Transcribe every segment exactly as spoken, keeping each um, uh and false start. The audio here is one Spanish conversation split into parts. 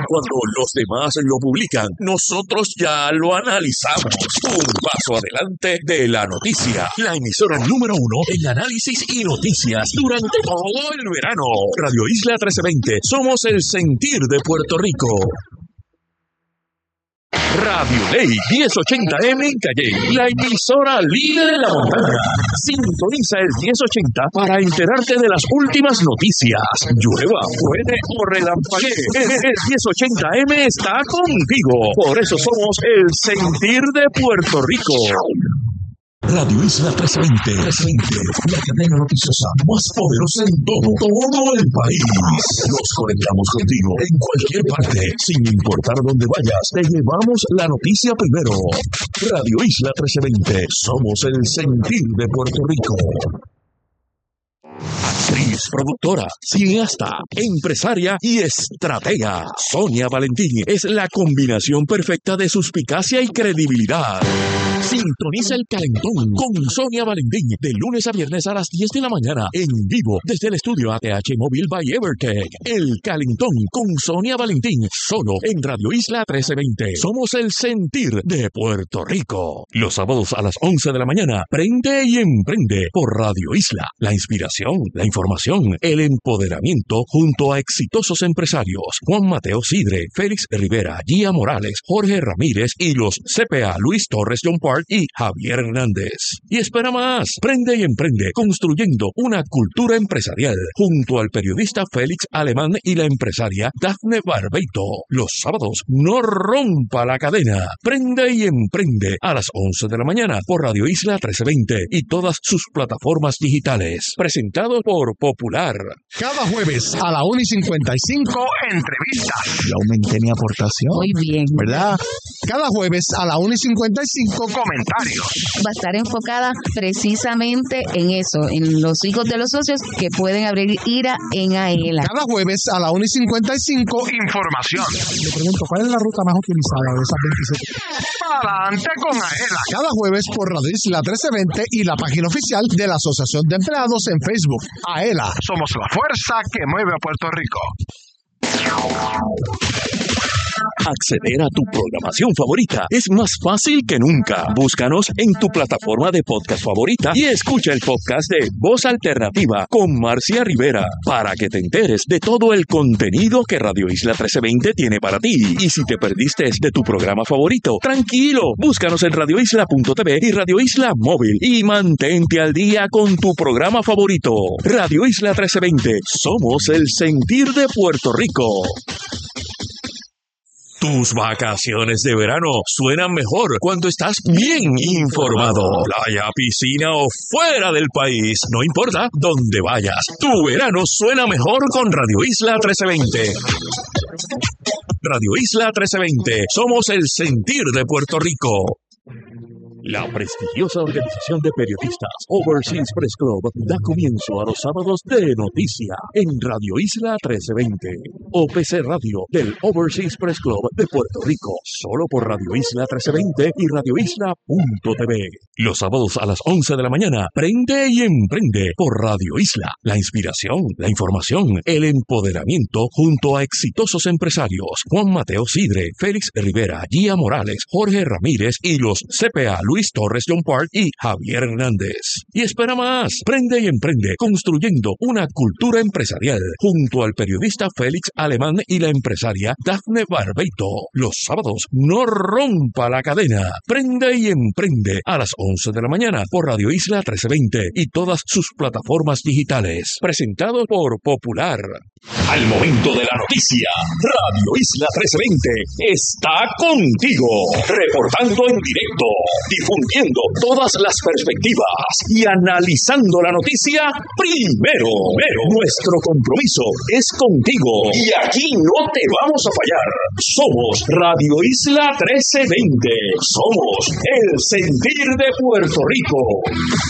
cuando los demás lo publican, nosotros ya lo analizamos. Un paso adelante de la noticia. La emisora número uno en análisis y noticias durante todo el verano. Radio Isla trece veinte. Somos el sentir de Puerto Rico. Radio Ley diez ochenta eme en Calley, la emisora líder de la montaña. Sintoniza el diez ochenta para enterarte de las últimas noticias. Llueva, puede o relampaguee. El, el diez ochenta eme está contigo. Por eso somos el sentir de Puerto Rico. Radio Isla trece veinte, la cadena noticiosa más poderosa en todo, todo el país. Nos conectamos contigo en cualquier parte, sin importar dónde vayas. Te llevamos la noticia primero. Radio Isla trece veinte, somos el sentir de Puerto Rico. Actriz, productora, cineasta, empresaria y estratega. Sonia Valentín es la combinación perfecta de suspicacia y credibilidad. Sintoniza El Calentón con Sonia Valentín de lunes a viernes a las diez de la mañana en vivo desde el estudio A T H Móvil by Evertech. El Calentón con Sonia Valentín solo en Radio Isla trece veinte. Somos el sentir de Puerto Rico. Los sábados a las once de la mañana, prende y emprende por Radio Isla. La inspiración, la información, el empoderamiento junto a exitosos empresarios. Juan Mateo Sidre, Félix Rivera, Gia Morales, Jorge Ramírez y los C P A Luis Torres John Park y Javier Hernández. Y espera más, prende y emprende construyendo una cultura empresarial junto al periodista Félix Alemán y la empresaria Dafne Barbeito. Los sábados no rompa la cadena. Prende y emprende a las once de la mañana por Radio Isla trece veinte y todas sus plataformas digitales. Presentado por Popular. Cada jueves a la una y cincuenta y cinco, entrevistas. Yo aumenté mi aportación. Muy bien. ¿Verdad? Cada jueves a la una y cincuenta y cinco, comentarios. Va a estar enfocada precisamente en eso, en los hijos de los socios que pueden abrir IRA en AELA. Cada jueves a la una y cincuenta y cinco, información. Le pregunto, ¿cuál es la ruta más utilizada de esas veintisiete? Adelante con AELA. Cada jueves por Radio Isla trece veinte y la página oficial de la Asociación de Empleados en Facebook. AELA, somos la fuerza que mueve a Puerto Rico. Acceder a tu programación favorita es más fácil que nunca. Búscanos en tu plataforma de podcast favorita y escucha el podcast de Voz Alternativa con Marcia Rivera para que te enteres de todo el contenido que Radio Isla trece veinte tiene para ti. Y si te perdiste de tu programa favorito, tranquilo, búscanos en radio isla punto t v y Radio Isla Móvil y mantente al día con tu programa favorito. Radio Isla trece veinte, somos el sentir de Puerto Rico. Tus vacaciones de verano suenan mejor cuando estás bien informado. Playa, piscina o fuera del país, no importa dónde vayas. Tu verano suena mejor con Radio Isla trece veinte. Radio Isla trece veinte, somos el sentir de Puerto Rico. La prestigiosa organización de periodistas Overseas Press Club da comienzo a los sábados de noticia en Radio Isla trece veinte. O P C Radio del Overseas Press Club de Puerto Rico, solo por Radio Isla trece veinte y radio isla punto t v. Los sábados a las once de la mañana, prende y emprende por Radio Isla. La inspiración, la información, el empoderamiento junto a exitosos empresarios. Juan Mateo Sidre, Félix Rivera, Gia Morales, Jorge Ramírez y los C P A Luis Torres John Park y Javier Hernández. Y espera más, prende y emprende construyendo una cultura empresarial junto al periodista Félix Alemán y la empresaria Dafne Barbeito. Los sábados no rompa la cadena. Prende y emprende a las once de la mañana por Radio Isla trece veinte y todas sus plataformas digitales. Presentado por Popular. Al momento de la noticia, Radio Isla trece veinte está contigo, reportando en directo, difundiendo todas las perspectivas y analizando la noticia primero. Pero nuestro compromiso es contigo y aquí no te vamos a fallar. Somos Radio Isla trece veinte. Somos el sentir de Puerto Rico.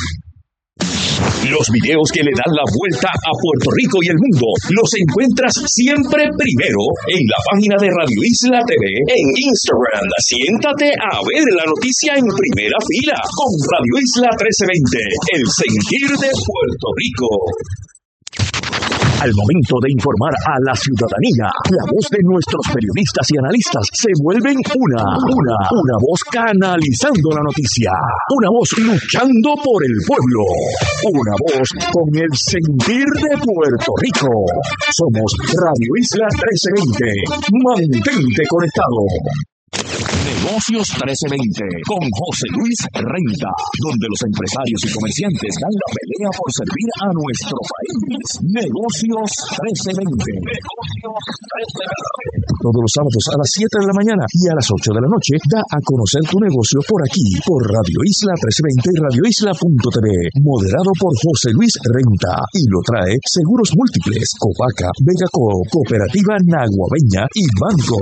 Los videos que le dan la vuelta a Puerto Rico y el mundo los encuentras siempre primero en la página de Radio Isla T V en Instagram. Siéntate a ver la noticia en primera fila con Radio Isla trece veinte, el sentir de Puerto Rico. Al momento de informar a la ciudadanía, la voz de nuestros periodistas y analistas se vuelven una, una, una voz canalizando la noticia, una voz luchando por el pueblo, una voz con el sentir de Puerto Rico. Somos Radio Isla trece veinte. Mantente conectado. Negocios trece veinte con José Luis Renta, donde los empresarios y comerciantes dan la pelea por servir a nuestro país. Negocios trece veinte. Negocios trece veinte. Todos los sábados a las siete de la mañana y a las ocho de la noche da a conocer tu negocio por aquí, por Radio Isla trece veinte y Radio Isla punto t v. Moderado por José Luis Renta y lo trae Seguros Múltiples, Copaca, Vegaco, Cooperativa Naguabeña y Banco.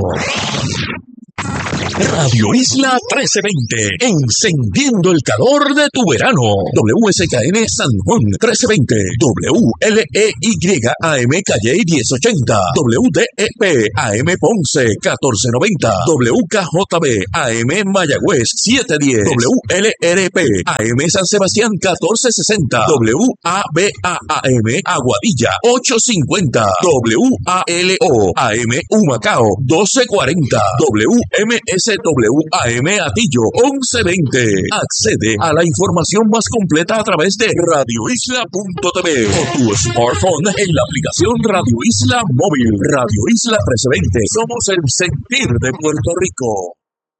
Radio Isla trece veinte, encendiendo el calor de tu verano. W S K N San Juan trece veinte, W L E Y A M Calle diez ochenta, W D E P A M Ponce catorce noventa, W K J B A M Mayagüez siete diez, W L R P A M San Sebastián catorce sesenta, W A B A A M Aguadilla ocho cincuenta, W A L O A M Humacao doce cuarenta, W M S W A M Atillo once veinte. Accede a la información más completa a través de Radio Isla punto t v o tu smartphone en la aplicación Radio Isla Móvil. Radio Isla trece veinte. Somos el sentir de Puerto Rico.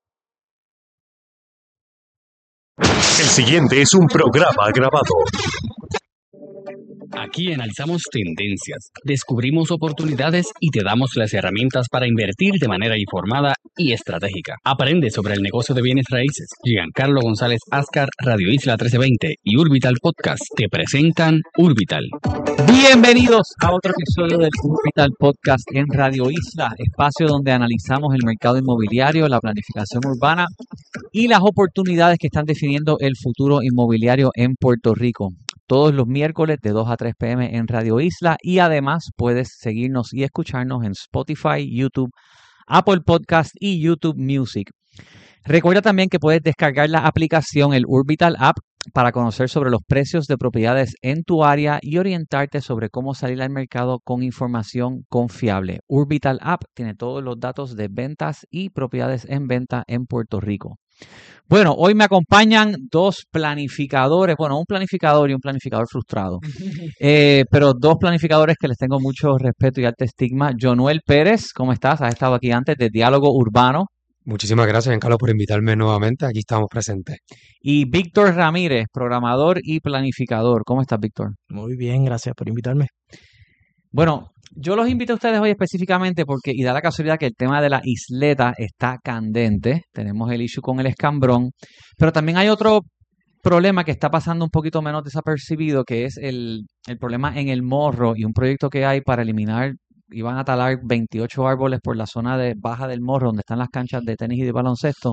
El siguiente es un programa grabado. Aquí analizamos tendencias, descubrimos oportunidades y te damos las herramientas para invertir de manera informada y estratégica. Aprende sobre el negocio de bienes raíces. Giancarlo González Ascar, Radio Isla trece veinte y Urbital Podcast te presentan Urbital. Bienvenidos a otro episodio del Urbital Podcast en Radio Isla, espacio donde analizamos el mercado inmobiliario, la planificación urbana y las oportunidades que están definiendo el futuro inmobiliario en Puerto Rico. Todos los miércoles de dos a tres p m en Radio Isla y además puedes seguirnos y escucharnos en Spotify, YouTube, Apple Podcast y YouTube Music. Recuerda también que puedes descargar la aplicación, el Urbital App, para conocer sobre los precios de propiedades en tu área y orientarte sobre cómo salir al mercado con información confiable. Urbital App tiene todos los datos de ventas y propiedades en venta en Puerto Rico. Bueno, hoy me acompañan dos planificadores, bueno, un planificador y un planificador frustrado, eh, pero dos planificadores que les tengo mucho respeto y alto estigma. Jonuel Pérez, ¿cómo estás? Has estado aquí antes de Diálogo Urbano. Muchísimas gracias, Giancarlo, por invitarme nuevamente. Aquí estamos presentes. Y Víctor Ramírez, programador y planificador. ¿Cómo estás, Víctor? Muy bien, gracias por invitarme. Bueno, yo los invito a ustedes hoy específicamente porque, y da la casualidad que el tema de la isleta está candente. Tenemos el issue con el escambrón, pero también hay otro problema que está pasando un poquito menos desapercibido, que es el, el problema en el Morro y un proyecto que hay para eliminar, iban a talar veintiocho árboles por la zona de baja del Morro, donde están las canchas de tenis y de baloncesto.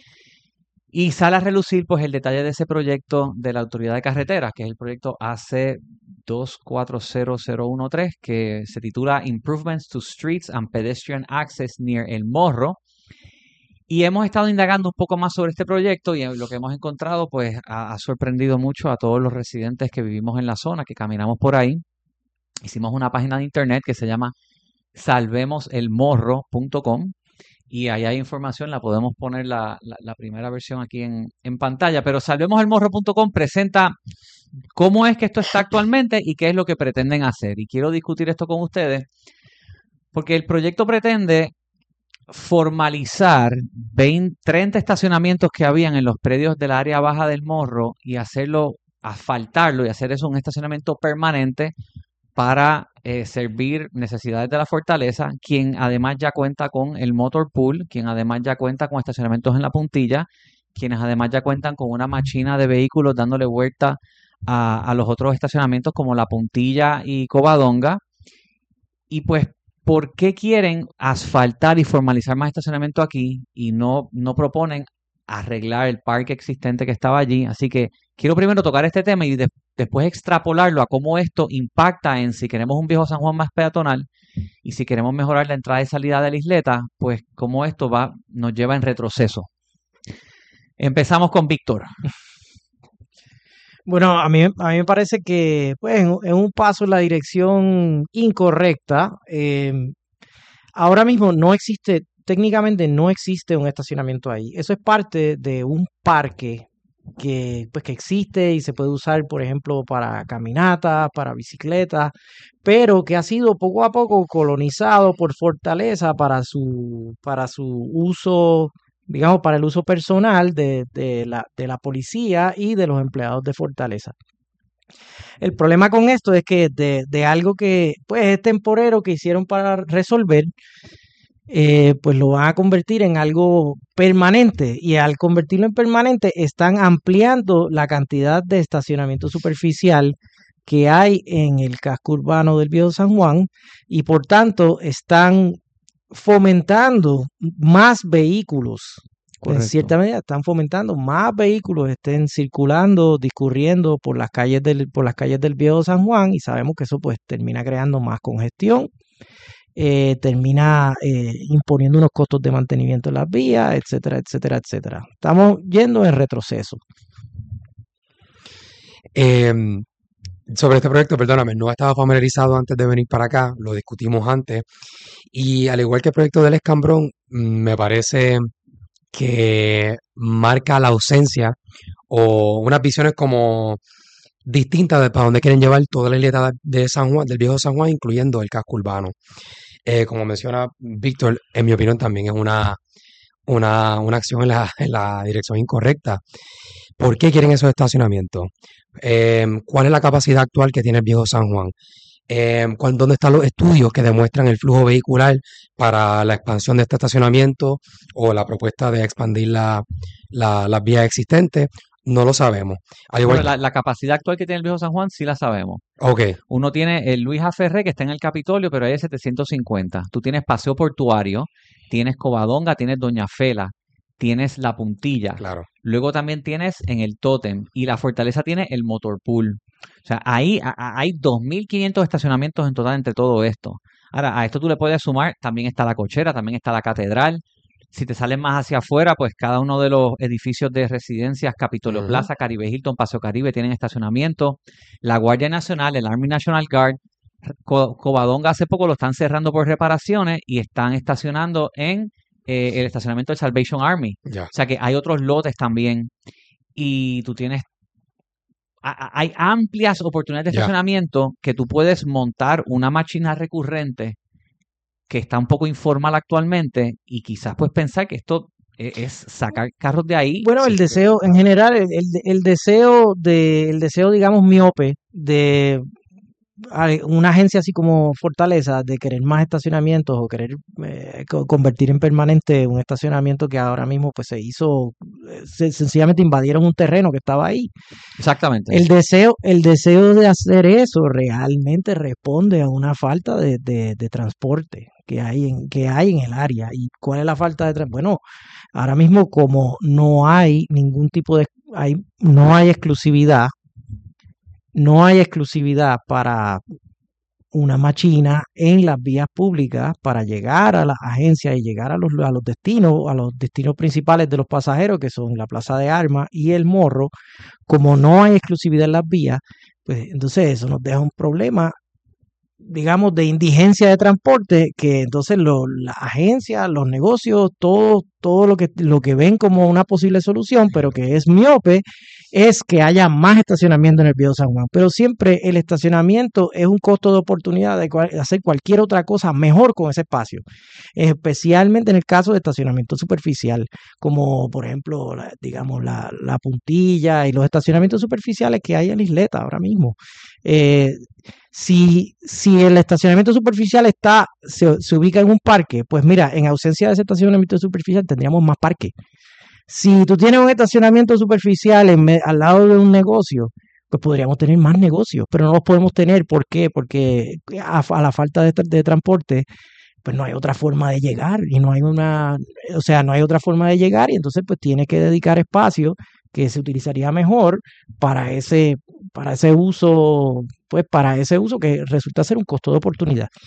Y sale a relucir pues el detalle de ese proyecto de la Autoridad de Carreteras, que es el proyecto A C dos cuatro cero cero uno tres, que se titula Improvements to Streets and Pedestrian Access Near El Morro. Y hemos estado indagando un poco más sobre este proyecto y lo que hemos encontrado pues ha, ha sorprendido mucho a todos los residentes que vivimos en la zona, que caminamos por ahí. Hicimos una página de internet que se llama salvemos el morro punto com. Y ahí hay información, la podemos poner la, la, la primera versión aquí en, en pantalla, pero salvemos el morro punto com presenta cómo es que esto está actualmente y qué es lo que pretenden hacer. Y quiero discutir esto con ustedes porque el proyecto pretende formalizar veinte, treinta estacionamientos que habían en los predios del área baja del Morro y hacerlo, asfaltarlo y hacer eso un estacionamiento permanente para eh, servir necesidades de la fortaleza, quien además ya cuenta con el motor pool, quien además ya cuenta con estacionamientos en la puntilla, quienes además ya cuentan con una machina de vehículos dándole vuelta a, a los otros estacionamientos como la puntilla y Covadonga. Y pues, ¿por qué quieren asfaltar y formalizar más estacionamiento aquí y no, no proponen arreglar el parque existente que estaba allí? Así que quiero primero tocar este tema y de, después extrapolarlo a cómo esto impacta en si queremos un viejo San Juan más peatonal y si queremos mejorar la entrada y salida de la isleta, pues cómo esto va, nos lleva en retroceso. Empezamos con Víctor. Bueno, a mí, a mí me parece que pues, en- es un paso en la dirección incorrecta. Eh, ahora mismo no existe, técnicamente no existe un estacionamiento ahí. Eso es parte de un parque que, pues, que existe y se puede usar, por ejemplo, para caminatas, para bicicletas, pero que ha sido poco a poco colonizado por Fortaleza para su, para su uso, digamos, para el uso personal de, de la, de la policía y de los empleados de Fortaleza. El problema con esto es que de, de algo que pues es temporero que hicieron para resolver, eh, pues lo van a convertir en algo permanente y al convertirlo en permanente están ampliando la cantidad de estacionamiento superficial que hay en el casco urbano del Viejo San Juan y por tanto están fomentando más vehículos. En Correcto. cierta medida están fomentando más vehículos estén circulando, discurriendo por las calles del, por las calles del Viejo San Juan y sabemos que eso pues termina creando más congestión, eh, termina eh, imponiendo unos costos de mantenimiento en las vías, etcétera, etcétera, etcétera. Estamos yendo en retroceso. Em, sobre este proyecto, perdóname, no estaba familiarizado antes de venir para acá, lo discutimos antes, y al igual que el proyecto del Escambrón, mm, me parece que marca la ausencia o unas visiones como distintas de para dónde quieren llevar toda la isleta de San Juan, del Viejo San Juan, incluyendo el casco urbano. Eh, como menciona Víctor, en mi opinión también es una, una, una acción en la, en la dirección incorrecta. ¿Por qué quieren esos estacionamientos? Eh, ¿cuál es la capacidad actual que tiene el Viejo San Juan? Eh, ¿cuál- ¿dónde están los estudios que demuestran el flujo vehicular para la expansión de este estacionamiento o la propuesta de expandir la, la- las vías existentes? No lo sabemos. Al igual Bueno, que... la, la capacidad actual que tiene el Viejo San Juan sí la sabemos. Ok, Uno tiene el Luis A. Ferré, que está en el Capitolio, pero ahí es setecientos cincuenta. Tú tienes Paseo Portuario, tienes Covadonga, tienes Doña Fela, tienes La Puntilla. claro. Luego también tienes en el Tótem y la Fortaleza tiene el Motor Pool. O sea, ahí a- a- hay dos mil quinientos estacionamientos en total entre todo esto. Ahora, a esto tú le puedes sumar, también está la Cochera, también está la Catedral. Si te sales más hacia afuera, pues cada uno de los edificios de residencias, Capitolio Ujú. Plaza, Caribe Hilton, Paseo Caribe, tienen estacionamiento. La Guardia Nacional, el Army National Guard, Co- Covadonga hace poco lo están cerrando por reparaciones y están estacionando en eh, el estacionamiento del Salvation Army. Ya. O sea que hay otros lotes también y tú tienes, a- a- hay amplias oportunidades de Ya. estacionamiento que tú puedes montar una máquina recurrente que está un poco informal actualmente y quizás puedes pensar que esto e- es sacar carros de ahí. Bueno, el Sí. deseo, en general, el, el- el deseo de, el deseo, digamos, miope de a- una agencia así como Fortaleza de querer más estacionamientos o querer eh, co- convertir en permanente un estacionamiento que ahora mismo pues se hizo, eh, se- sencillamente invadieron un terreno que estaba ahí. Exactamente. El deseo, el deseo de hacer eso realmente responde a una falta de, de- de transporte que hay en, que hay en el área. ¿Y cuál es la falta de transporte? Bueno, ahora mismo como no hay ningún tipo de, hay, no hay exclusividad, no hay exclusividad para una máquina en las vías públicas para llegar a las agencias y llegar a los, a los destinos, a los destinos principales de los pasajeros, que son la Plaza de Armas y el Morro. Como no hay exclusividad en las vías, pues entonces eso nos deja un problema, digamos, de indigencia de transporte, que entonces lo- las agencias, los negocios, todo, todo lo que, lo que ven como una posible solución, pero que es miope, es que haya más estacionamiento en el Viejo San Juan. Pero siempre el estacionamiento es un costo de oportunidad de cual- hacer cualquier otra cosa mejor con ese espacio, especialmente en el caso de estacionamiento superficial, como por ejemplo, la- digamos, la, la Puntilla y los estacionamientos superficiales que hay en la isleta ahora mismo. Eh, si, si el estacionamiento superficial está, se, se ubica en un parque, pues mira, en ausencia de ese estacionamiento superficial tendríamos más parques. Si tú tienes un estacionamiento superficial en me- al lado de un negocio, pues podríamos tener más negocios, pero no los podemos tener. ¿Por qué? Porque a, a la falta de, tra- de transporte, pues no hay otra forma de llegar y no hay una, o sea, no hay otra forma de llegar y entonces pues tiene que dedicar espacio que se utilizaría mejor para ese, para ese uso, pues para ese uso que resulta ser un costo de oportunidad.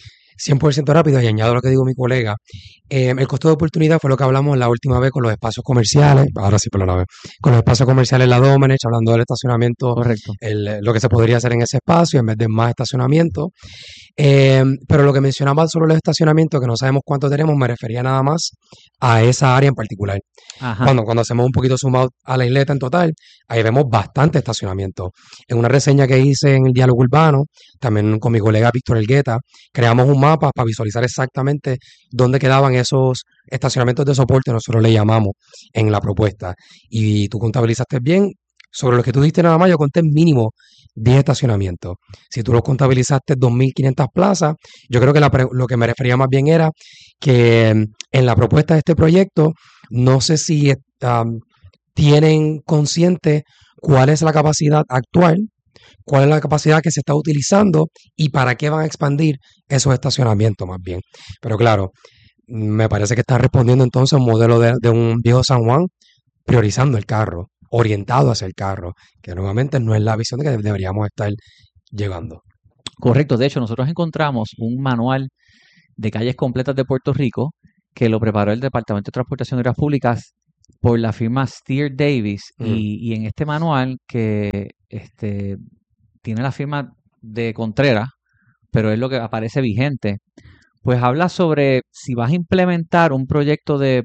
cien por ciento rápido y añado lo que digo mi colega. Eh, el costo de oportunidad fue lo que hablamos la última vez con los espacios comerciales, ahora sí por la vez, con los espacios comerciales la Domenech, hablando del estacionamiento, Correcto. el, lo que se podría hacer en ese espacio en vez de más estacionamiento. Eh, pero lo que mencionaba sobre los estacionamientos, que no sabemos cuánto tenemos, me refería nada más a esa área en particular. Ajá. Cuando, cuando hacemos un poquito zoom out a la isleta en total, ahí vemos bastante estacionamiento. En una reseña que hice en el Diálogo Urbano, también con mi colega Víctor Elgueta, creamos un mapa para visualizar exactamente dónde quedaban esos estacionamientos de soporte, nosotros le llamamos en la propuesta. Y tú contabilizaste bien. Sobre los que tú diste nada más, yo conté mínimo diez estacionamientos. Si tú los contabilizaste dos mil quinientas plazas, yo creo que la pre- lo que me refería más bien era que mm, en la propuesta de este proyecto, no sé si um, tienen consciente cuál es la capacidad actual, cuál es la capacidad que se está utilizando y para qué van a expandir esos estacionamientos más bien. Pero claro, me parece que está respondiendo entonces a un modelo de, de un viejo San Juan priorizando el carro, orientado hacia el carro, que nuevamente no es la visión de que deberíamos estar llevando. Correcto. De hecho, nosotros encontramos un manual de calles completas de Puerto Rico que lo preparó el Departamento de Transportación y Obras Públicas por la firma Steer Davis. Mm. Y, y en este manual que este, tiene la firma de Contreras, pero es lo que aparece vigente, pues habla sobre si vas a implementar un proyecto de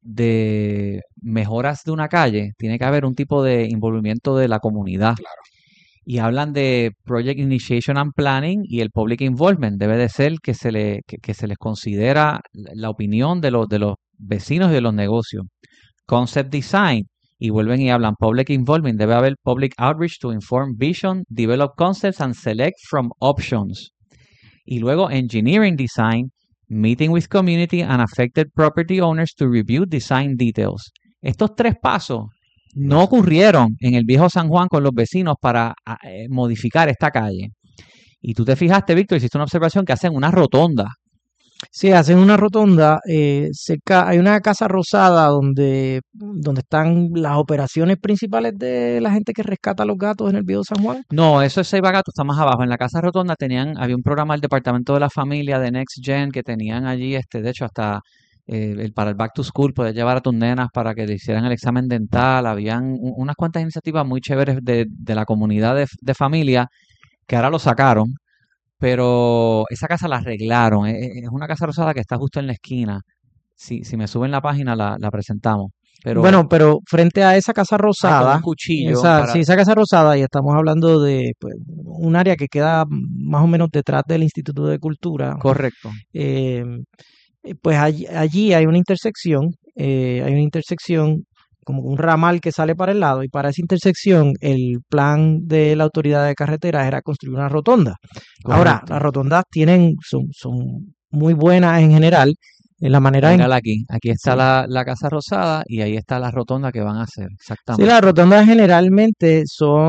de mejoras de una calle, tiene que haber un tipo de involucramiento de la comunidad. Claro. Y hablan de Project Initiation and Planning y el Public Involvement. Debe de ser que se le, que, que se les considera la opinión de los, de los vecinos y de los negocios. Concept Design. Y vuelven y hablan Public Involvement. Debe haber Public Outreach to inform vision, develop concepts and select from options. Y luego Engineering Design. Meeting with community and affected property owners to review design details. Estos tres pasos no ocurrieron en el viejo San Juan con los vecinos para eh, modificar esta calle. Y tú te fijaste, Víctor, hiciste una observación que hacen una rotonda. Sí, hacen una rotonda, eh, cerca, hay una casa rosada donde, donde están las operaciones principales de la gente que rescata a los gatos en el viejo San Juan. No, eso es Seiba Gato, está más abajo. En la casa rotonda tenían, había un programa del Departamento de la Familia de Next Gen que tenían allí, este, de hecho, hasta eh, el, para el Back to School, poder llevar a tus nenas para que le hicieran el examen dental. Habían un- unas cuantas iniciativas muy chéveres de, de la comunidad de, de familia que ahora lo sacaron. Pero esa casa la arreglaron. Es, es una casa rosada que está justo en la esquina. Si, si me suben la página, la, la presentamos. Pero Bueno, pero frente a esa casa hay como rosada, un cuchillo esa, para... sí, esa casa rosada, y estamos hablando de pues, un área que queda más o menos detrás del Instituto de Cultura, Correcto. eh, eh, pues allí, allí hay una intersección, eh, hay una intersección como un ramal que sale para el lado, y para esa intersección el plan de la autoridad de carreteras era construir una rotonda. Ahora, Correcto. las rotondas tienen, son, son muy buenas en general, en la manera en Mírala aquí. Aquí está sí. la, la casa rosada y ahí está la rotonda que van a hacer. Sí, Exactamente. las rotondas generalmente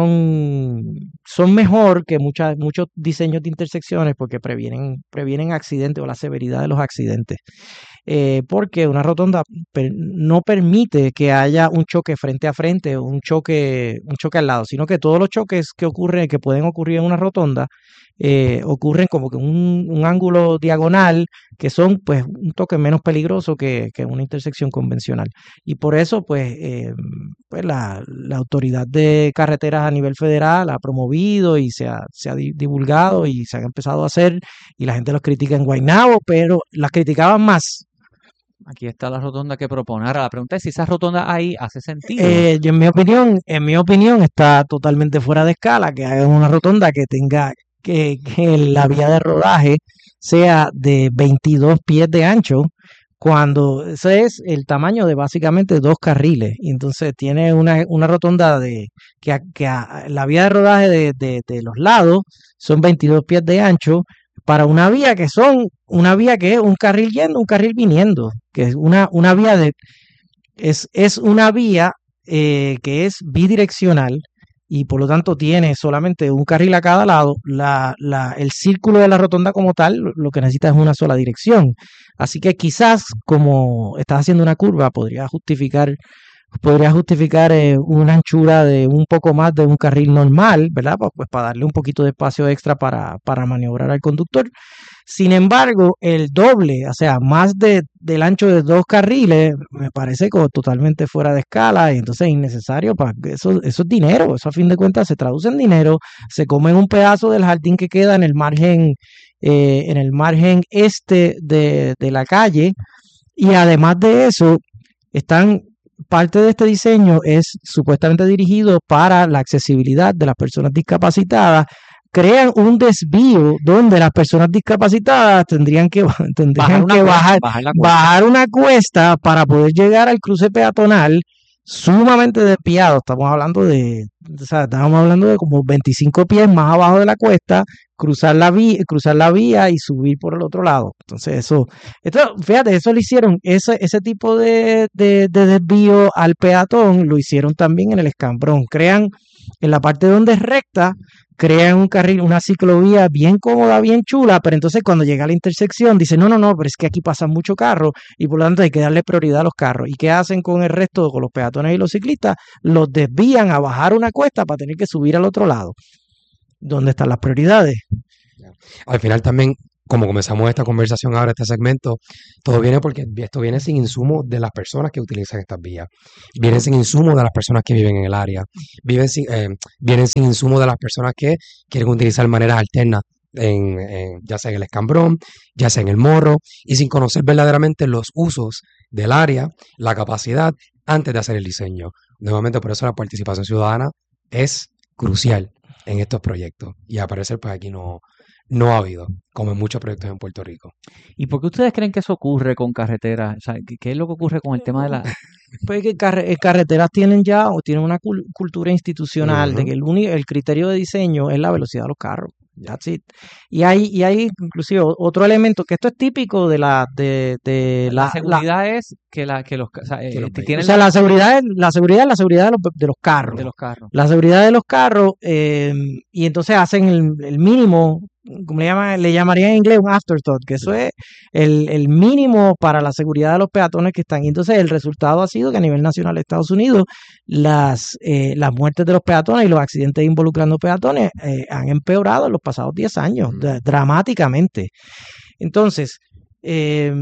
son, son mejor que muchas, muchos diseños de intersecciones porque previenen, previenen accidentes o la severidad de los accidentes. Eh, porque una rotonda per- no permite que haya un choque frente a frente o un choque, un choque al lado, sino que todos los choques que ocurren, que pueden ocurrir en una rotonda, eh, ocurren como que un, un ángulo diagonal, que son pues un toque menos peligroso que, que una intersección convencional. Y por eso, pues, eh, pues la, la autoridad de carreteras a nivel federal ha promovido y se ha, se ha di- divulgado y se han empezado a hacer, y la gente los critica en Guaynabo, pero las criticaban más. Aquí está la rotonda que propone. Ahora, la pregunta es si esa rotonda ahí hace sentido. Eh, yo, en mi opinión, en mi opinión, está totalmente fuera de escala que hagan una rotonda que tenga que, que la vía de rodaje sea de veintidós pies de ancho, cuando ese es el tamaño de básicamente dos carriles. Y entonces tiene una, una rotonda de que, a- que a- la vía de rodaje de, de- de los lados son veintidós pies de ancho para una vía que son una vía que es un carril yendo, un carril viniendo, que es una, una vía de es, es una vía eh, que es bidireccional y por lo tanto tiene solamente un carril a cada lado. La, la, el círculo de la rotonda como tal lo lo que necesita es una sola dirección. Así que quizás como estás haciendo una curva podría justificar podría justificar eh, una anchura de un poco más de un carril normal, ¿verdad? Pues, pues para darle un poquito de espacio extra para, para maniobrar al conductor. Sin embargo, el doble, o sea, más de, del ancho de dos carriles, me parece como totalmente fuera de escala y entonces innecesario. Para eso, eso es dinero, eso a fin de cuentas se traduce en dinero, se come un pedazo del jardín que queda en el margen, eh, en el margen este de, de la calle, y además de eso, están, parte de este diseño es supuestamente dirigido para la accesibilidad de las personas discapacitadas. Crean un desvío donde las personas discapacitadas tendrían que, tendrían Bajar que una bajar, cuesta, bajar la cuesta. bajar una cuesta para poder llegar al cruce peatonal sumamente desviado. Estamos hablando de, o sea, estamos hablando de como veinticinco pies más abajo de la cuesta, cruzar la vía, cruzar la vía y subir por el otro lado. Entonces eso, esto, fíjate, eso lo hicieron, ese, ese tipo de, de, de desvío al peatón lo hicieron también en el Escambrón. Crean en la parte donde es recta, crean un carril, una ciclovía bien cómoda, bien chula, pero entonces cuando llega a la intersección dicen, no, no, no, pero es que aquí pasan mucho carro y por lo tanto hay que darle prioridad a los carros. ¿Y qué hacen con el resto, con los peatones y los ciclistas? Los desvían a bajar una cuesta para tener que subir al otro lado. ¿Dónde están las prioridades? Al final también, como comenzamos esta conversación ahora, este segmento, todo viene porque esto viene sin insumo de las personas que utilizan estas vías. Viene sin insumo de las personas que viven en el área. Viven sin, eh, vienen sin insumo de las personas que quieren utilizar maneras alternas, en, en, ya sea en el Escambrón, ya sea en el Morro, y sin conocer verdaderamente los usos del área, la capacidad, antes de hacer el diseño. Nuevamente, por eso la participación ciudadana es crucial en estos proyectos. Y a parecer, pues aquí no... No ha habido, como en muchos proyectos en Puerto Rico. ¿Y por qué ustedes creen que eso ocurre con carreteras? O sea, ¿qué, qué es lo que ocurre con el tema de la...? Pues que carre- carreteras tienen ya o tienen una cul- cultura institucional Ujú. de que el, uni- el criterio de diseño es la velocidad de los carros. That's it. Y hay, y hay inclusive o- otro elemento que esto es típico de la de, de La la, la- seguridad es que, la, que los... O sea, Que eh, los te vehículos- o tienen sea, la, la seguridad es la seguridad es la seguridad de los, de los carros. de los carros. La seguridad de los carros, eh, y entonces hacen el, el mínimo, como le llaman, le llamarían en inglés un afterthought, que eso es el, el mínimo para la seguridad de los peatones que están. Y entonces el resultado ha sido que a nivel nacional de Estados Unidos, las, eh, las muertes de los peatones y los accidentes involucrando peatones eh, han empeorado en los pasados diez años, Ujú. dra- dramáticamente. Entonces, eh,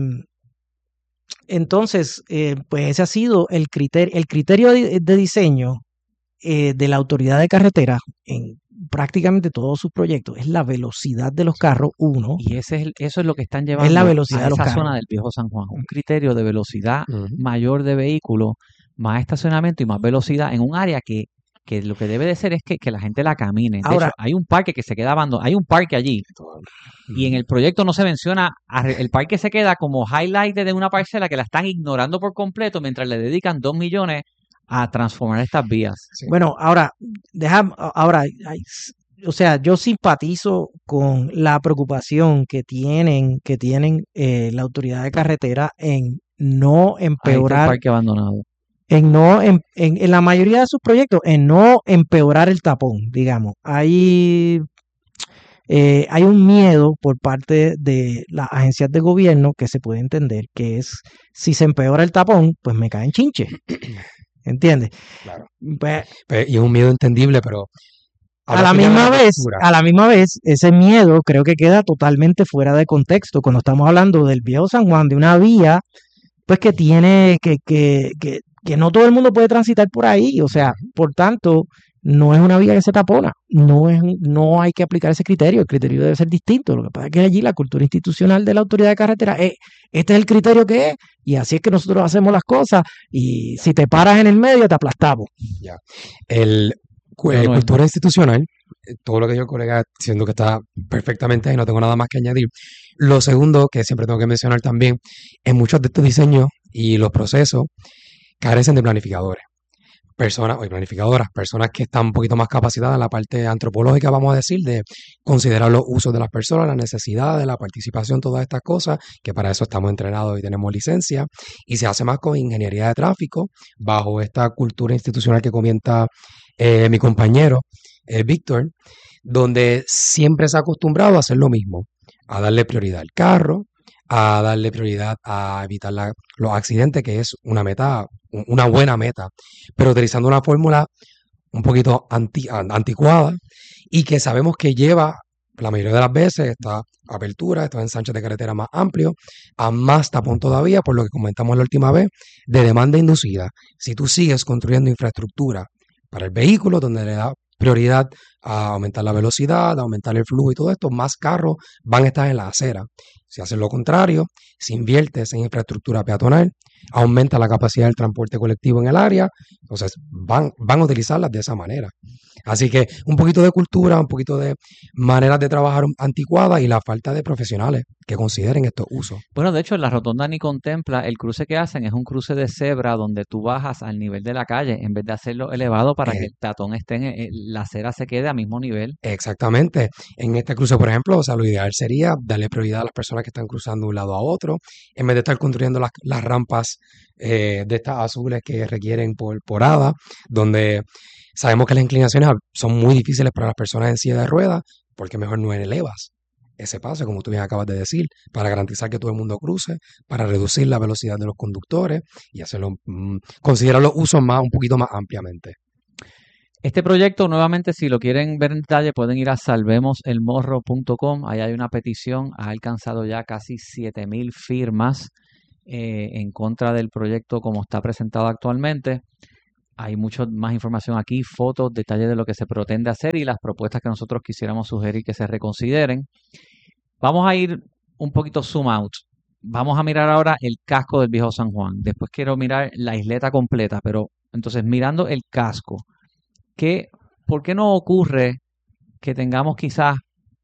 entonces eh, pues ese ha sido el criterio, el criterio de, de diseño eh, de la autoridad de carretera en prácticamente todos sus proyectos es la velocidad de los carros, uno. Y ese es el- eso es lo que están llevando la velocidad a de los esa carros. zona del viejo San Juan. Un criterio de velocidad Ujú. mayor de vehículos, más estacionamiento y más velocidad en un área que, que lo que debe de ser es que, que la gente la camine. De Ahora- hecho, hay un parque que se queda abandonado, hay un parque allí y en el proyecto no se menciona, arre- el parque se queda como highlight de una parcela que la están ignorando por completo mientras le dedican dos millones a transformar estas vías. Sí. Bueno, ahora, deja, ahora, hay- o sea, yo simpatizo con la preocupación que tienen, que tienen eh, la autoridad de carretera en no Ahí está el empeorar, parque abandonado. en no, en, en, en la mayoría de sus proyectos, en no empeorar el tapón, digamos. Hay, eh, hay un miedo por parte de las agencias de gobierno que se puede entender, que es, si se empeora el tapón, pues me caen chinches. ¿Entiendes? Claro. Pues, Pe- Y es un miedo entendible, pero a la habla final de misma vez, postura. a la misma vez, ese miedo creo que queda totalmente fuera de contexto cuando estamos hablando del viejo San Juan, de una vía, pues que tiene, que, que, que, que no todo el mundo puede transitar por ahí, o sea, por tanto, no es una vía que se tapona, no es, no hay que aplicar ese criterio, el criterio debe ser distinto, lo que pasa es que allí la cultura institucional de la autoridad de carretera es, este es el criterio que es, y así es que nosotros hacemos las cosas, y si te paras en el medio te aplastamos. El, cu- Pero eh, no es cultura institucional, eh, todo lo que dijo el colega, siendo que está perfectamente ahí, no tengo nada más que añadir. Lo segundo, que siempre tengo que mencionar también, en muchos de estos diseños y los procesos carecen de planificadores. Personas, o planificadoras, personas que están un poquito más capacitadas en la parte antropológica, vamos a decir, de considerar los usos de las personas, las necesidades, la participación, todas estas cosas, que para eso estamos entrenados y tenemos licencia, y se hace más con ingeniería de tráfico, bajo esta cultura institucional que comenta eh, mi compañero eh, Víctor, donde siempre se ha acostumbrado a hacer lo mismo, a darle prioridad al carro, a darle prioridad a evitar la- los accidentes, que es una meta una buena meta, pero utilizando una fórmula un poquito anti, anticuada y que sabemos que lleva la mayoría de las veces esta apertura, estos ensanches de carretera más amplios, a más tapón todavía, por lo que comentamos la última vez, de demanda inducida. Si tú sigues construyendo infraestructura para el vehículo, donde le da prioridad a aumentar la velocidad, a aumentar el flujo y todo esto, más carros van a estar en la acera. Si haces lo contrario, si inviertes en infraestructura peatonal, aumenta la capacidad del transporte colectivo en el área, entonces van, van a utilizarlas de esa manera. Así que un poquito de cultura, un poquito de maneras de trabajar anticuadas y la falta de profesionales que consideren estos usos. Bueno, de hecho, la rotonda ni contempla, el cruce que hacen es un cruce de cebra donde tú bajas al nivel de la calle en vez de hacerlo elevado para Eh, que el peatón esté en, en- la acera se quede a mismo nivel. Exactamente. En este cruce, por ejemplo, o sea, lo ideal sería darle prioridad a las personas que están cruzando de un lado a otro, en vez de estar construyendo las, las rampas eh, de estas azules que requieren por porada, donde sabemos que las inclinaciones a- son muy difíciles para las personas en silla de ruedas, porque mejor no elevas ese paso, como tú bien acabas de decir, para garantizar que todo el mundo cruce, para reducir la velocidad de los conductores y hacerlo, mm, considerar los usos más, un poquito más ampliamente. Este proyecto, nuevamente, si lo quieren ver en detalle, pueden ir a salvemos el morro punto com. Ahí hay una petición, ha alcanzado ya casi siete mil firmas eh, en contra del proyecto como está presentado actualmente. Hay mucha más información aquí, fotos, detalles de lo que se pretende hacer y las propuestas que nosotros quisiéramos sugerir que se reconsideren. Vamos a ir un poquito zoom out. Vamos a mirar ahora el casco del viejo San Juan. Después quiero mirar la isleta completa, pero entonces mirando el casco, ¿qué, ¿por qué no ocurre que tengamos quizás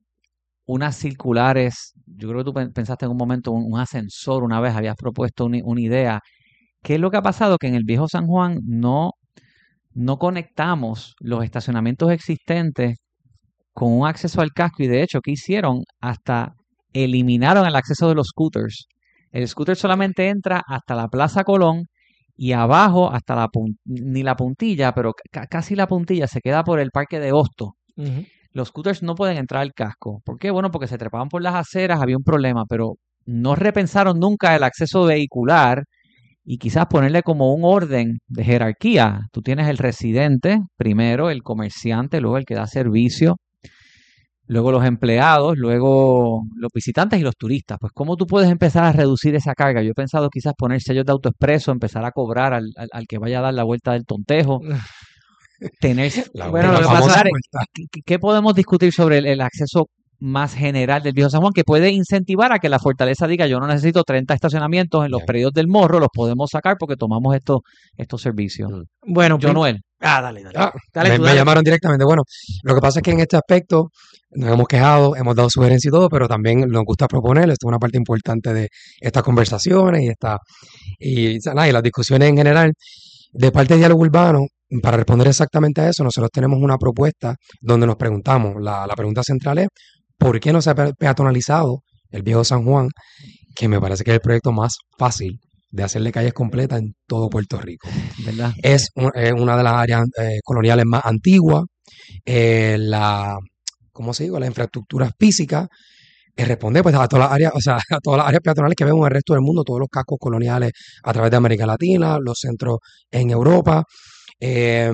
unas circulares? Yo creo que tú pen- pensaste en un momento un, un ascensor, una vez habías propuesto una, una idea. ¿Qué es lo que ha pasado? Que en el viejo San Juan no, no conectamos los estacionamientos existentes con un acceso al casco y de hecho, ¿qué hicieron? Hasta eliminaron el acceso de los scooters. El scooter solamente entra hasta la Plaza Colón y abajo hasta la pun- ni la puntilla, pero ca- casi la puntilla se queda por el Parque de Hosto. Ujú. Los scooters no pueden entrar al casco. ¿Por qué? Bueno, porque se trepaban por las aceras, había un problema, pero no repensaron nunca el acceso vehicular y quizás ponerle como un orden de jerarquía. Tú tienes el residente, primero el comerciante, luego el que da servicio, luego los empleados, luego los visitantes y los turistas. Pues, ¿cómo tú puedes empezar a reducir esa carga? Yo he pensado quizás poner sellos de autoexpreso, empezar a cobrar al, al- al que vaya a dar la vuelta del tontejo, tener... La, Bueno, la lo que pasa famosa es vuelta. ¿qué, qué podemos discutir sobre el, el acceso más general del viejo San Juan que puede incentivar a que la fortaleza diga yo no necesito treinta estacionamientos en los Ya. predios del Morro, los podemos sacar porque tomamos estos, estos servicios? Mm. Bueno, Yo prim- Noel. ah, dale, dale. Ah, Dale me, tú, me dale. llamaron directamente. Bueno, lo que pasa es que en este aspecto nos hemos quejado, hemos dado sugerencias y todo, pero también nos gusta proponer, esto es una parte importante de estas conversaciones y, esta, y, nada, y las discusiones en general. De parte de Diálogo Urbano, para responder exactamente a eso, nosotros tenemos una propuesta donde nos preguntamos, la, la pregunta central es, ¿por qué no se ha pe- peatonalizado el viejo San Juan? Que me parece que es el proyecto más fácil de hacerle calles completas en todo Puerto Rico. ¿Verdad? Es un- eh, una de las áreas eh, coloniales más antiguas, eh, la, ¿cómo se digo? La infraestructura física eh, responde pues a todas las áreas, o sea, a todas las áreas peatonales que vemos en el resto del mundo, todos los cascos coloniales a través de América Latina, los centros en Europa. eh,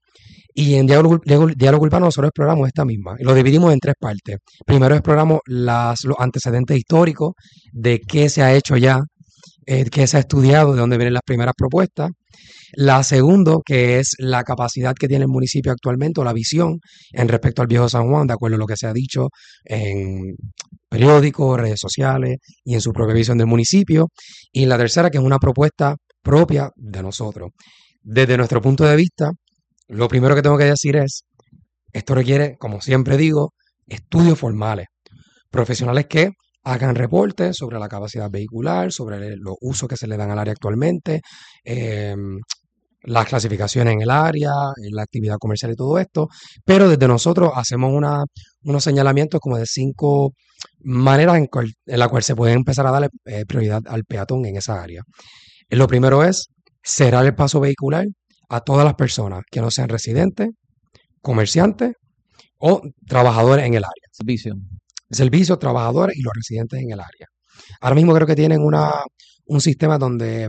y en Diálogo, Diálogo- Diálogo Urbano nosotros exploramos esta misma y lo dividimos en tres partes. Primero exploramos las, los antecedentes históricos de qué se ha hecho ya, eh, qué se ha estudiado, de dónde vienen las primeras propuestas. La segunda, que es la capacidad que tiene el municipio actualmente o la visión en respecto al viejo San Juan, de acuerdo a lo que se ha dicho en periódicos, redes sociales y en su propia visión del municipio. Y la tercera, que es una propuesta propia de nosotros. Desde nuestro punto de vista, lo primero que tengo que decir es, esto requiere, como siempre digo, estudios formales, profesionales que hagan reportes sobre la capacidad vehicular, sobre los usos que se le dan al área actualmente, eh, las clasificaciones en el área, en la actividad comercial y todo esto, pero desde nosotros hacemos una, unos señalamientos como de cinco maneras en, cual- en la cual se puede empezar a darle eh, prioridad al peatón en esa área. Lo primero es cerrar el paso vehicular a todas las personas que no sean residentes, comerciantes o trabajadores en el área. Servicio. Servicios, trabajadores y los residentes en el área. Ahora mismo creo que tienen una, un sistema donde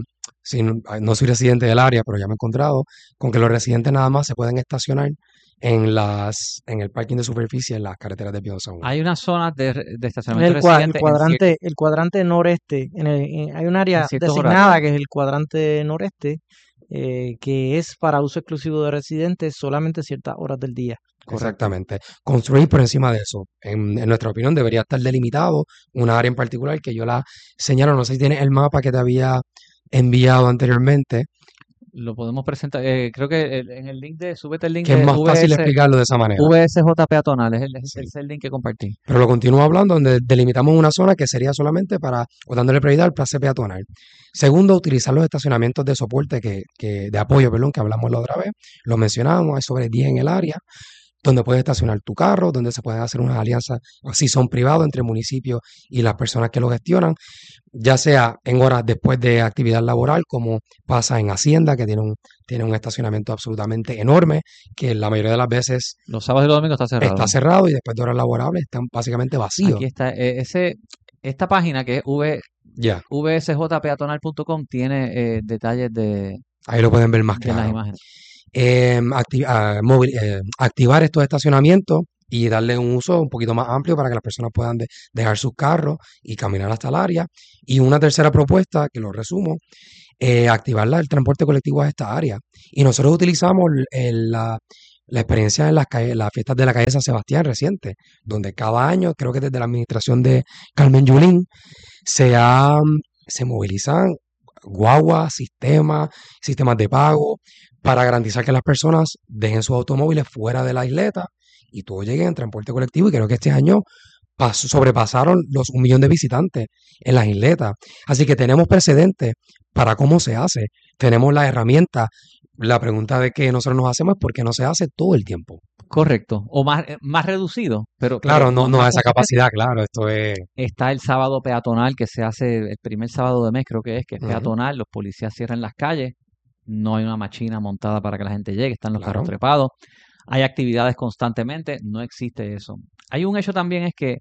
si no, no soy residente del área, pero ya me he encontrado con que los residentes nada más se pueden estacionar en las en el parking de superficie en las carreteras de Viejo San Juan. Hay unas zonas de, de estacionamiento El, cua- el residente en cuadrante, cier- el cuadrante noreste, en el- en- hay un área en ciertos designada horarios. que es el cuadrante noreste, eh, que es para uso exclusivo de residentes solamente ciertas horas del día. Correcto. Exactamente. Construir por encima de eso. En, en nuestra opinión debería estar delimitado una área en particular que yo la señalo. No sé si tienes el mapa que te había enviado anteriormente, Lo podemos presentar. eh, creo que el- en el link de, súbete el link que es de más fácil V S, explicarlo de esa manera. V S J peatonal, es el, es Sí. el- es el link que compartí. Pero lo continúo hablando donde delimitamos una zona que sería solamente para, o dándole prioridad al pase peatonal. Segundo, utilizar los estacionamientos de soporte que, que, de apoyo, perdón, que hablamos la otra vez. Lo mencionamos, hay sobre diez en el área, donde puedes estacionar tu carro, donde se pueden hacer unas alianzas, si son privados, entre municipios y las personas que lo gestionan, ya sea en horas después de actividad laboral, como pasa en Hacienda, que tiene un, tiene un estacionamiento absolutamente enorme, que la mayoría de las veces Los sábados y los domingos está cerrado. está cerrado y después de horas laborables están básicamente vacíos. Aquí está. eh, ese, esta página que es v, Ya, v s j peatonal punto com tiene eh, detalles de, ahí lo pueden ver más de las claro. imágenes. Eh, acti- ah, móvil- eh, activar estos estacionamientos y darle un uso un poquito más amplio para que las personas puedan de- dejar sus carros y caminar hasta el área. Y una tercera propuesta, que lo resumo, eh, activar la- el transporte colectivo a esta área. Y nosotros utilizamos el- el- la, la experiencia en las, calles- las fiestas de la calle San Sebastián reciente, donde cada año, creo que desde la administración de Carmen Yulín, se, ha- se movilizan guaguas, sistemas, sistemas de pago, para garantizar que las personas dejen sus automóviles fuera de la isleta y todos lleguen en transporte colectivo. Y creo que este año pasó- sobrepasaron los un millón de visitantes en las isletas. Así que tenemos precedentes para cómo se hace. Tenemos la herramienta. La pregunta de que nosotros nos hacemos es por qué no se hace todo el tiempo. Correcto. O más, eh, más reducido. Pero, Claro, pero no, más- no más a esa consistente. capacidad, claro, esto es... Está el sábado peatonal que se hace el primer sábado de mes, creo que es, que es Ujú. peatonal. Los policías cierran las calles. No hay una machina montada para que la gente llegue. Están los Claro. carros trepados. Hay actividades constantemente. No existe eso. Hay un hecho también es que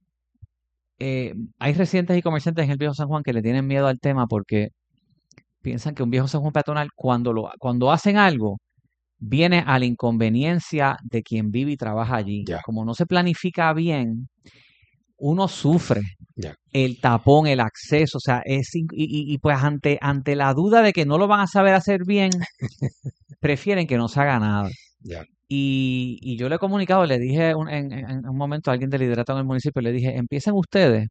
eh, hay residentes y comerciantes en el Viejo San Juan que le tienen miedo al tema porque piensan que un Viejo San Juan peatonal, cuando, lo, cuando hacen algo, viene a la inconveniencia de quien vive y trabaja allí. Ya. Como no se planifica bien, uno sufre Ya. el tapón, el acceso, o sea, es in- y, y- y pues ante, ante la duda de que no lo van a saber hacer bien, prefieren que no se haga nada. Ya. Y, y yo le he comunicado, le dije un- en, en- en un momento a alguien del liderato en el municipio, le dije, empiecen ustedes,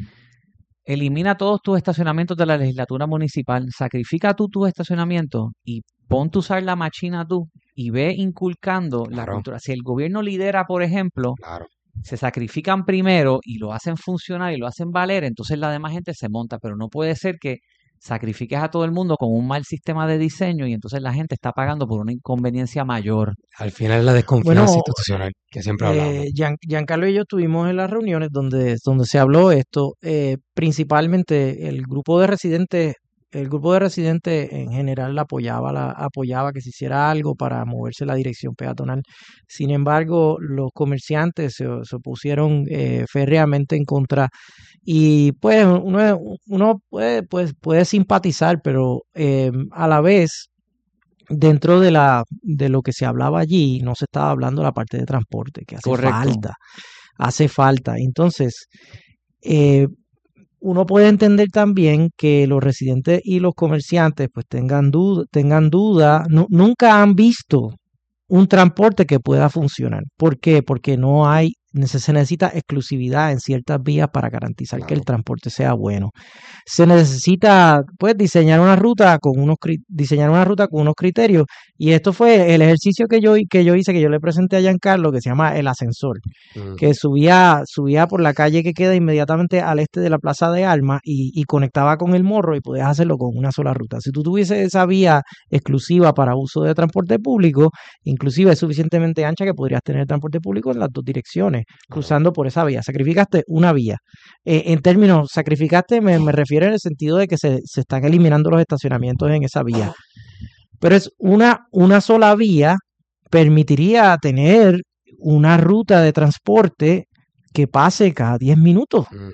elimina todos tus estacionamientos de la legislatura municipal, sacrifica tú tus estacionamientos y ponte a usar la machina tú y ve inculcando la Claro. cultura. Si el gobierno lidera, por ejemplo, Claro. se sacrifican primero y lo hacen funcionar y lo hacen valer, entonces la demás gente se monta, pero no puede ser que sacrifiques a todo el mundo con un mal sistema de diseño y entonces la gente está pagando por una inconveniencia mayor. Al final es la desconfianza Bueno, institucional que siempre hablamos. Eh, Gian- Giancarlo y yo estuvimos en las reuniones donde, donde se habló esto. Eh, principalmente el grupo de residentes, el grupo de residentes en general apoyaba, la, apoyaba que se hiciera algo para moverse la dirección peatonal. Sin embargo, los comerciantes se, se opusieron eh, férreamente en contra. Y pues uno, uno puede, pues, puede simpatizar, pero eh, a la vez dentro de la de lo que se hablaba allí no se estaba hablando de la parte de transporte, que hace Correcto. falta, hace falta. Entonces, eh, uno puede entender también que los residentes y los comerciantes pues tengan duda, tengan duda, nu- nunca han visto un transporte que pueda funcionar. ¿Por qué? Porque no hay, nece- se necesita exclusividad en ciertas vías para garantizar que el Claro. transporte sea bueno. Se necesita, pues, diseñar una ruta con unos cri- diseñar una ruta con unos criterios. Y esto fue el ejercicio que yo, que yo hice, que yo le presenté a Giancarlo, que se llama el ascensor, Mm. que subía, subía por la calle que queda inmediatamente al este de la Plaza de Armas y, y conectaba con el Morro y podías hacerlo con una sola ruta. Si tú tuvieses esa vía exclusiva para uso de transporte público, inclusive es suficientemente ancha que podrías tener transporte público en las dos direcciones, cruzando por esa vía. Sacrificaste una vía. Eh, en términos, sacrificaste, me, me refiero en el sentido de que se, se están eliminando los estacionamientos en esa vía. Pero es una, una sola vía, permitiría tener una ruta de transporte que pase cada diez minutos. Ujú.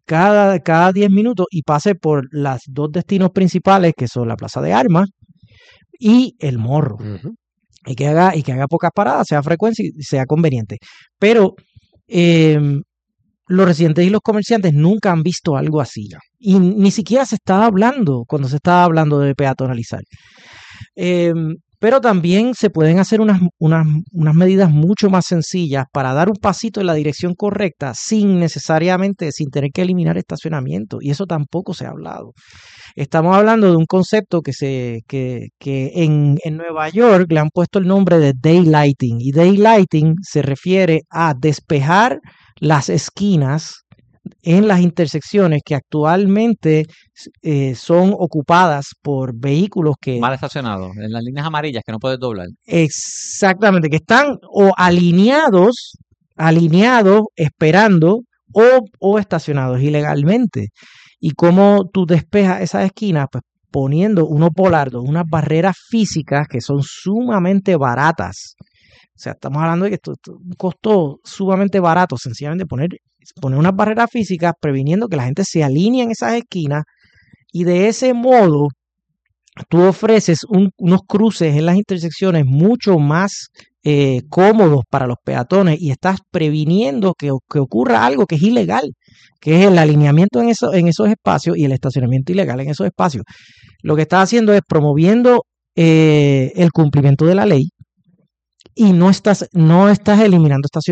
cada, cada diez minutos y pase por los dos destinos principales, que son la Plaza de Armas y el Morro. Ujú. Y que haga, y que haga pocas paradas, sea frecuente y sea conveniente. Pero eh, los residentes y los comerciantes nunca han visto algo así. Y ni siquiera se estaba hablando cuando se estaba hablando de peatonalizar. Eh, pero también se pueden hacer unas, unas, unas medidas mucho más sencillas para dar un pasito en la dirección correcta sin necesariamente, sin tener que eliminar estacionamiento. Y eso tampoco se ha hablado. Estamos hablando de un concepto que, se, que, que en, en Nueva York le han puesto el nombre de daylighting. Y daylighting se refiere a despejar las esquinas en las intersecciones que actualmente eh, son ocupadas por vehículos que... Mal estacionado, en las líneas amarillas que no puedes doblar. Exactamente, que están o alineados, alineados, esperando o, o estacionados ilegalmente. Y cómo tú despejas esas esquinas, pues poniendo unos polardos, unas barreras físicas que son sumamente baratas. O sea, estamos hablando de que esto, esto un costo sumamente barato, sencillamente poner, poner unas barreras físicas previniendo que la gente se alinee en esas esquinas y de ese modo tú ofreces un, unos cruces en las intersecciones mucho más eh, cómodos para los peatones y estás previniendo que, que ocurra algo que es ilegal, que es el alineamiento en, eso, en esos espacios y el estacionamiento ilegal en esos espacios. Lo que estás haciendo es promoviendo eh, el cumplimiento de la ley y no estás, no estás eliminando estacionamiento.